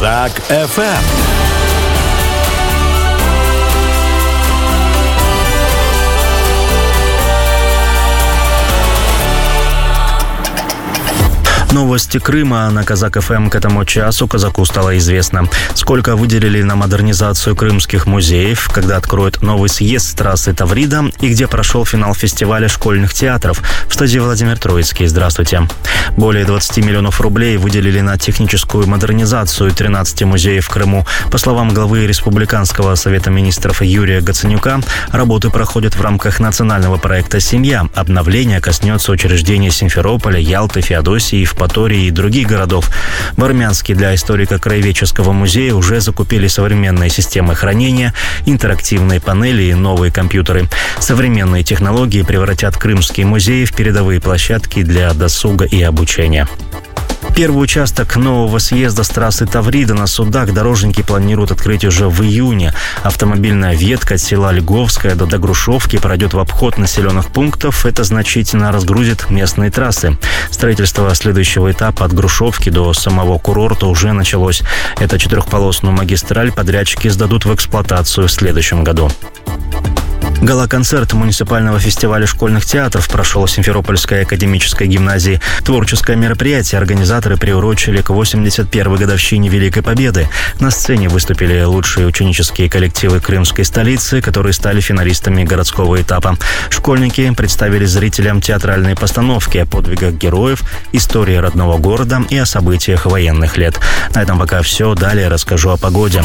Казак ФМ. Новости Крыма на Казак ФМ. К этому часу казаку стало известно, сколько выделили на модернизацию крымских музеев, когда откроют новый съезд с трассы Таврида и где прошел финал фестиваля школьных театров. В студии Владимир Троицкий. Здравствуйте. Более 20 миллионов рублей выделили на техническую модернизацию 13 музеев в Крыму. По словам главы Республиканского совета министров Юрия Гаценюка, работы проходят в рамках национального проекта «Семья». Обновление коснется учреждений Симферополя, Ялты, Феодосии, Евпатории и других городов. В Армянске для историко-краеведческого музея уже закупили современные системы хранения, интерактивные панели и новые компьютеры. Современные технологии превратят Крымский музей в передовые площадки для досуга и обучения. Первый участок нового съезда с трассы Таврида на Судак дорожники планируют открыть уже в июне. Автомобильная ветка от села Льговское до Грушевки пройдет в обход населенных пунктов. Это значительно разгрузит местные трассы. Строительство следующего этапа от Грушевки до самого курорта уже началось. Эту четырехполосную магистраль подрядчики сдадут в эксплуатацию в следующем году. Гала-концерт муниципального фестиваля школьных театров прошел в Симферопольской академической гимназии. Творческое мероприятие организаторы приурочили к 81-й годовщине Великой Победы. На сцене выступили лучшие ученические коллективы крымской столицы, которые стали финалистами городского этапа. Школьники представили зрителям театральные постановки о подвигах героев, истории родного города и о событиях военных лет. На этом пока все. Далее расскажу о погоде.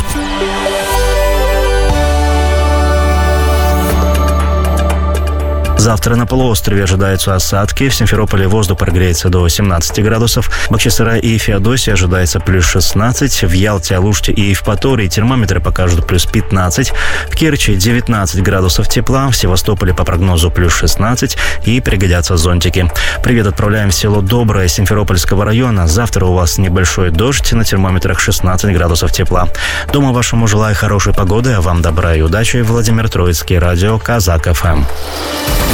Завтра на полуострове ожидаются осадки. В Симферополе воздух прогреется до 17 градусов. В Бахчисарае и Феодосии ожидается плюс 16. В Ялте, Алуште и Евпатории термометры покажут плюс 15. В Керчи 19 градусов тепла. В Севастополе по прогнозу плюс 16. И пригодятся зонтики. Привет отправляем в село Доброе Симферопольского района. Завтра у вас небольшой дождь. На термометрах 16 градусов тепла. Дома вашему желаю хорошей погоды, а вам добра и удачи. Владимир Троицкий, радио Казак ФМ.